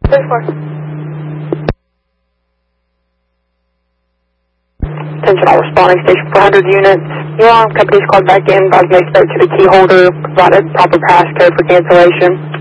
Attention all responding station 400 units. Your alarm company's called back in, advised may spoke to the key holder, provided proper passcode for cancellation.